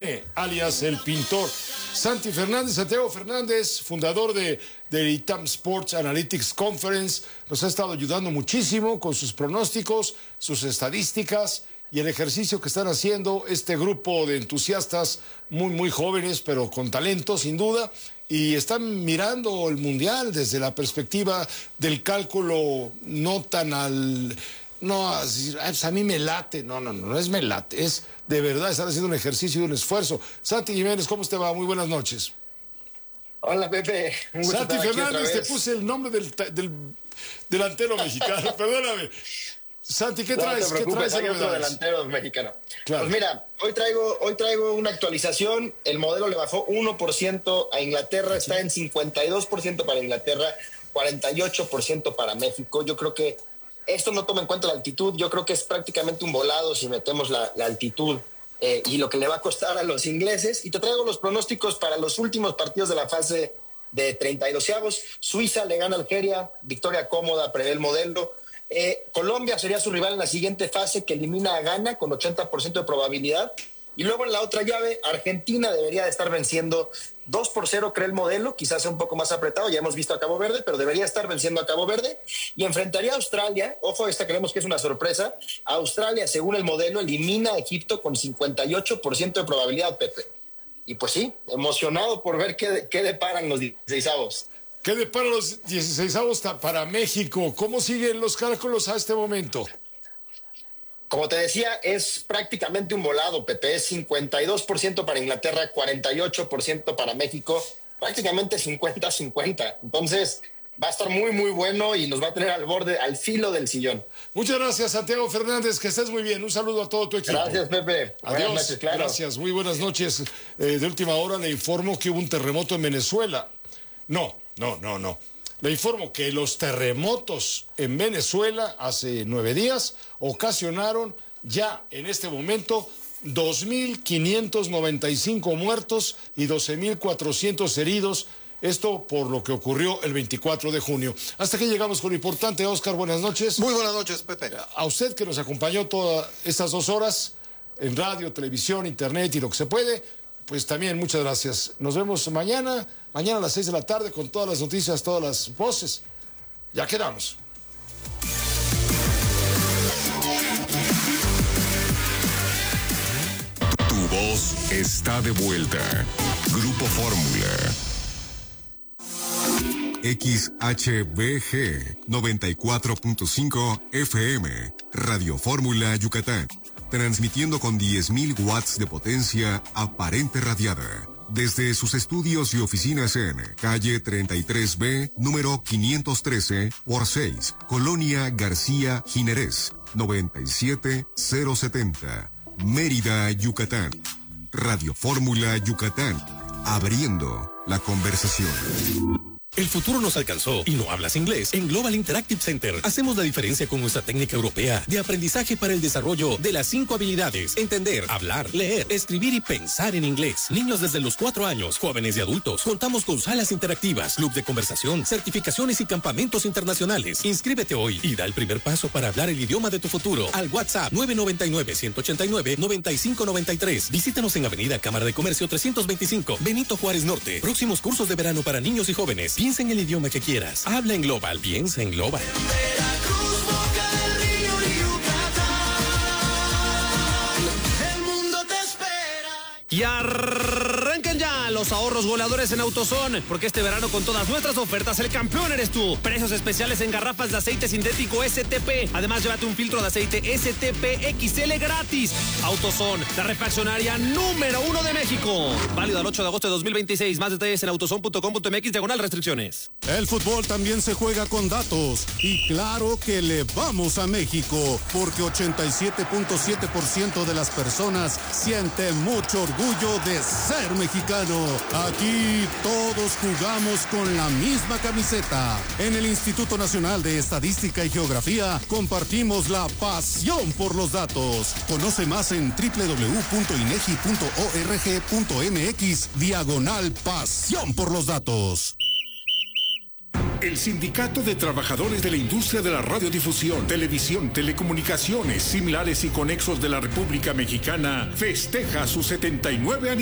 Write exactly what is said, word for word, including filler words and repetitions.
N, alias El Pintor. Santi Fernández, Santiago Fernández, fundador de, de I T A M Sports Analytics Conference, nos ha estado ayudando muchísimo con sus pronósticos, sus estadísticas y el ejercicio que están haciendo este grupo de entusiastas muy, muy jóvenes, pero con talento, sin duda, y están mirando el Mundial desde la perspectiva del cálculo no tan al... No, a mí me late, no, no, no, no es me late, es de verdad estar haciendo un ejercicio y un esfuerzo. Santi Jiménez, ¿cómo te va? Muy buenas noches. Hola, Pepe. Un gusto Santi Fernández, te puse el nombre del, del delantero mexicano, perdóname. Santi, ¿qué traes? No te preocupes, ¿Qué traes hay otro delantero mexicano. Claro. Pues mira, hoy traigo, hoy traigo una actualización. El modelo le bajó uno por ciento a Inglaterra, está en cincuenta y dos por ciento para Inglaterra, cuarenta y ocho por ciento para México. Yo creo que esto no toma en cuenta la altitud. Yo creo que es prácticamente un volado si metemos la, la altitud eh, y lo que le va a costar a los ingleses. Y te traigo los pronósticos para los últimos partidos de la fase de treinta y dos avos. Suiza le gana a Algeria, victoria cómoda, prevé el modelo. Eh, Colombia sería su rival en la siguiente fase, que elimina a Ghana con ochenta por ciento de probabilidad. Y luego en la otra llave, Argentina debería de estar venciendo dos por cero, cree el modelo, quizás sea un poco más apretado, ya hemos visto a Cabo Verde, pero debería estar venciendo a Cabo Verde. Y enfrentaría a Australia, ojo, esta creemos que es una sorpresa. Australia, según el modelo, elimina a Egipto con cincuenta y ocho por ciento de probabilidad, Pepe. Y pues sí, emocionado por ver qué, qué deparan los dieciseisavos. ¿Qué depara los dieciseisavos para México? ¿Cómo siguen los cálculos a este momento? Como te decía, es prácticamente un volado, Pepe. Es cincuenta y dos por ciento para Inglaterra, cuarenta y ocho por ciento para México, prácticamente cincuenta a cincuenta. Entonces, va a estar muy, muy bueno y nos va a tener al borde, al filo del sillón. Muchas gracias, Santiago Fernández, que estés muy bien. Un saludo a todo tu equipo. Gracias, Pepe. Adiós. Buenas noches, claro. Gracias, muy buenas noches. Eh, de última hora le informo que hubo un terremoto en Venezuela. No, no, no, no. Le informo que los terremotos en Venezuela hace nueve días ocasionaron ya en este momento dos mil quinientos noventa y cinco muertos y doce mil cuatrocientos heridos. Esto por lo que ocurrió el veinticuatro de junio. Hasta que llegamos con lo importante. Oscar, buenas noches. Muy buenas noches, Pepe. A usted que nos acompañó todas estas dos horas en radio, televisión, internet y lo que se puede, pues también muchas gracias. Nos vemos mañana, mañana a las seis de la tarde con todas las noticias, todas las voces. Ya quedamos. Tu voz está de vuelta. Grupo Fórmula. X H B G noventa y cuatro punto cinco F M, Radio Fórmula Yucatán, transmitiendo con diez mil watts de potencia aparente radiada, desde sus estudios y oficinas en calle treinta y tres B, número quinientos trece por seis, Colonia García Jiménez, noventa y siete mil setenta, Mérida, Yucatán. Radio Fórmula Yucatán, abriendo la conversación. El futuro nos alcanzó y no hablas inglés. En Global Interactive Center hacemos la diferencia con nuestra técnica europea de aprendizaje para el desarrollo de las cinco habilidades: entender, hablar, leer, escribir y pensar en inglés. Niños desde los cuatro años, jóvenes y adultos. Contamos con salas interactivas, club de conversación, certificaciones y campamentos internacionales. Inscríbete hoy y da el primer paso para hablar el idioma de tu futuro al WhatsApp nueve nueve nueve, uno ocho nueve, nueve cinco nueve tres. Visítanos en Avenida Cámara de Comercio trescientos veinticinco, Benito Juárez Norte. Próximos cursos de verano para niños y jóvenes. Piensa en el idioma que quieras. Habla en Global. Piensa en Global. Veracruz, Boca del Río y Yucatán. El mundo te espera. Y arranquen ya los ahorros goleadores en AutoZone, porque este verano con todas nuestras ofertas el campeón eres tú. Precios especiales en garrafas de aceite sintético S T P. Además, llévate un filtro de aceite S T P X L gratis. AutoZone, la refaccionaria número uno de México. Válido al ocho de agosto de dos mil veintiséis. Más detalles en autozone punto com punto m x diagonal restricciones. El fútbol también se juega con datos. Y claro que le vamos a México, porque ochenta y siete punto siete por ciento de las personas siente mucho orgullo de ser mexicano. Aquí todos jugamos con la misma camiseta. En el Instituto Nacional de Estadística y Geografía compartimos la pasión por los datos. Conoce más en doble u doble u doble u punto inegi punto org punto m x diagonal pasión por los datos. El Sindicato de Trabajadores de la Industria de la Radiodifusión, Televisión, Telecomunicaciones, Similares y Conexos de la República Mexicana festeja su setenta y nueve aniversario.